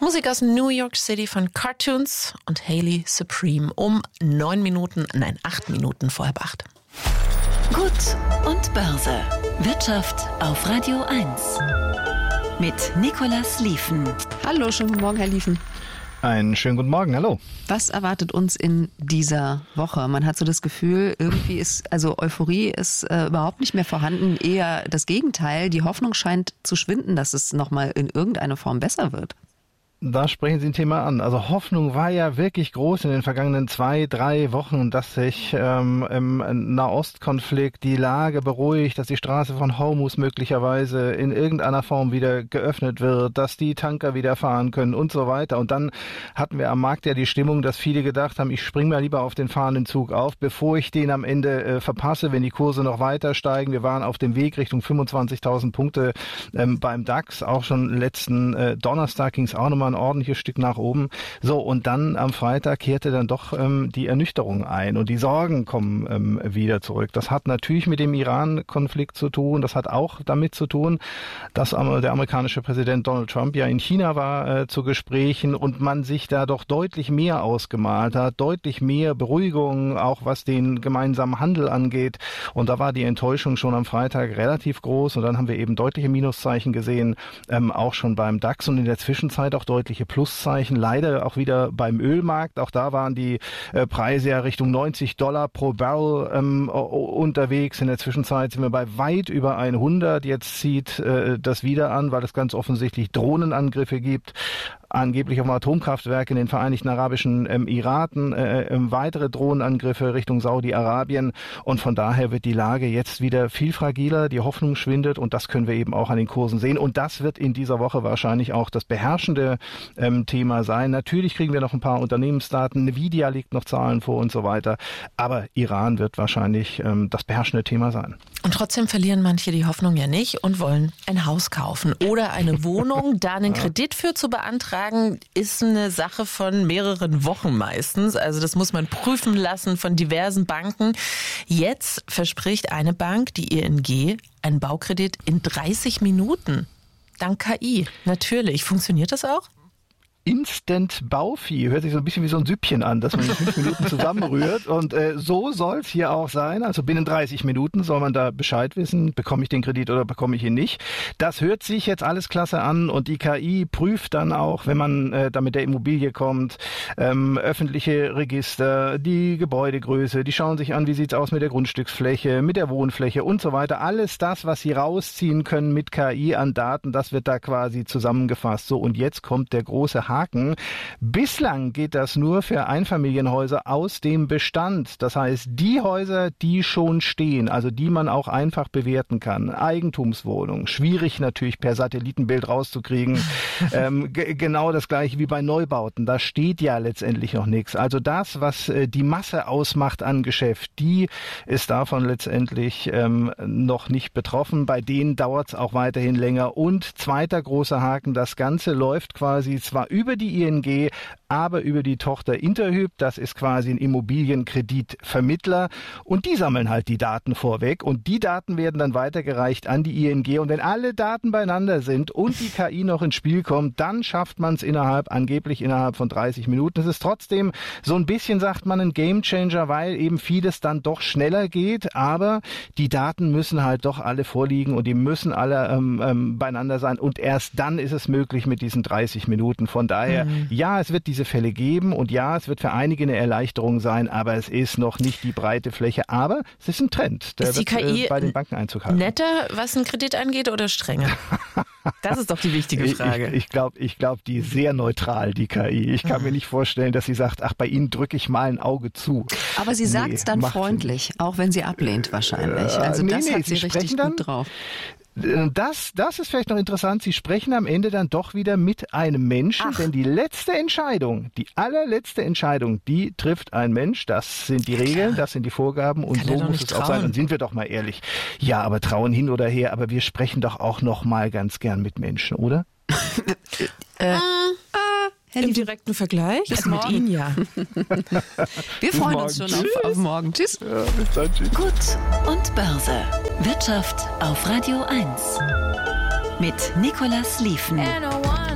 Musik aus New York City von Cartoons und Hailey Supreme um 8 Minuten vor 7:30. Gut und Börse. Wirtschaft auf Radio 1. Mit Nicolas Lieven. Hallo, schönen guten Morgen, Herr Lieven. Einen schönen guten Morgen, hallo. Was erwartet uns in dieser Woche? Man hat so das Gefühl, irgendwie ist, Euphorie ist überhaupt nicht mehr vorhanden, eher das Gegenteil. Die Hoffnung scheint zu schwinden, dass es nochmal in irgendeiner Form besser wird. Da sprechen Sie ein Thema an. Also Hoffnung war ja wirklich groß in den vergangenen 2-3 Wochen, dass sich im Nahostkonflikt die Lage beruhigt, dass die Straße von Hormuz möglicherweise in irgendeiner Form wieder geöffnet wird, dass die Tanker wieder fahren können und so weiter. Und dann hatten wir am Markt ja die Stimmung, dass viele gedacht haben, ich springe mal lieber auf den fahrenden Zug auf, bevor ich den am Ende verpasse, wenn die Kurse noch weiter steigen. Wir waren auf dem Weg Richtung 25.000 Punkte beim DAX. Auch schon letzten Donnerstag ging es auch nochmal ein ordentliches Stück nach oben. So, und dann am Freitag kehrte dann doch die Ernüchterung ein und die Sorgen kommen wieder zurück. Das hat natürlich mit dem Iran-Konflikt zu tun. Das hat auch damit zu tun, dass der amerikanische Präsident Donald Trump ja in China war zu Gesprächen und man sich da doch deutlich mehr ausgemalt hat, deutlich mehr Beruhigung, auch was den gemeinsamen Handel angeht. Und da war die Enttäuschung schon am Freitag relativ groß und dann haben wir eben deutliche Minuszeichen gesehen, auch schon beim DAX und in der Zwischenzeit auch deutliche Pluszeichen, leider auch wieder beim Ölmarkt. Auch da waren die Preise ja Richtung $90 pro Barrel unterwegs. In der Zwischenzeit sind wir bei weit über 100. Jetzt zieht das wieder an, weil es ganz offensichtlich Drohnenangriffe gibt. Angeblich auf Atomkraftwerke in den Vereinigten Arabischen Emiraten, weitere Drohnenangriffe Richtung Saudi-Arabien und von daher wird die Lage jetzt wieder viel fragiler, die Hoffnung schwindet und das können wir eben auch an den Kursen sehen und das wird in dieser Woche wahrscheinlich auch das beherrschende Thema sein. Natürlich kriegen wir noch ein paar Unternehmensdaten, Nvidia legt noch Zahlen vor und so weiter, aber Iran wird wahrscheinlich das beherrschende Thema sein. Und trotzdem verlieren manche die Hoffnung ja nicht und wollen ein Haus kaufen oder eine Wohnung. Da einen Kredit für zu beantragen, ist eine Sache von mehreren Wochen meistens. Also das muss man prüfen lassen von diversen Banken. Jetzt verspricht eine Bank, die ING, einen Baukredit in 30 Minuten. Dank KI. Natürlich. Funktioniert das auch? Instant Bauvieh. Hört sich so ein bisschen wie so ein Süppchen an, das man in 5 Minuten zusammenrührt. Und so soll es hier auch sein. Also binnen 30 Minuten soll man da Bescheid wissen, bekomme ich den Kredit oder bekomme ich ihn nicht. Das hört sich jetzt alles klasse an und die KI prüft dann auch, wenn man da mit der Immobilie kommt, öffentliche Register, die Gebäudegröße, die schauen sich an, wie sieht's aus mit der Grundstücksfläche, mit der Wohnfläche und so weiter. Alles das, was sie rausziehen können mit KI an Daten, das wird da quasi zusammengefasst. So, und jetzt kommt der große Haken. Bislang geht das nur für Einfamilienhäuser aus dem Bestand. Das heißt, die Häuser, die schon stehen, also die man auch einfach bewerten kann. Eigentumswohnungen, schwierig natürlich per Satellitenbild rauszukriegen. Genau das gleiche wie bei Neubauten. Da steht ja letztendlich noch nichts. Also das, was die Masse ausmacht an Geschäft, die ist davon letztendlich noch nicht betroffen. Bei denen dauert es auch weiterhin länger. Und zweiter großer Haken, das Ganze läuft quasi zwar über die ING, aber über die Tochter Interhyp, das ist quasi ein Immobilienkreditvermittler und die sammeln halt die Daten vorweg und die Daten werden dann weitergereicht an die ING und wenn alle Daten beieinander sind und die KI noch ins Spiel kommt, dann schafft man es angeblich innerhalb von 30 Minuten. Es ist trotzdem so ein bisschen, sagt man, ein Gamechanger, weil eben vieles dann doch schneller geht, aber die Daten müssen halt doch alle vorliegen und die müssen alle beieinander sein und erst dann ist es möglich mit diesen 30 Minuten. Von daher, ja, es wird diese Fälle geben und ja, es wird für einige eine Erleichterung sein, aber es ist noch nicht die breite Fläche. Aber es ist ein Trend, der ist die wird KI bei den Banken Einzug halten. Netter, was einen Kredit angeht oder strenger? Das ist doch die wichtige Frage. Ich glaube, die ist sehr neutral, die KI. Ich kann mir nicht vorstellen, dass sie sagt, ach, bei Ihnen drücke ich mal ein Auge zu. Aber sie sagt es dann freundlich, auch wenn sie ablehnt wahrscheinlich. Also das hat sie richtig gut drauf. Das ist vielleicht noch interessant. Sie sprechen am Ende dann doch wieder mit einem Menschen, denn die letzte Entscheidung, die allerletzte Entscheidung, die trifft ein Mensch. Das sind die Regeln, das sind die Vorgaben und so muss es auch sein. Und sind wir doch mal ehrlich. Ja, aber trauen hin oder her, aber wir sprechen doch auch noch mal ganz gern mit Menschen, oder? Im direkten Vergleich? Bis mit morgen. Ihnen, ja. Wir freuen uns schon auf morgen. Tschüss. Ja, bis dann, tschüss. Gut und Börse. Wirtschaft auf Radio 1. Mit Nicolas Lieven.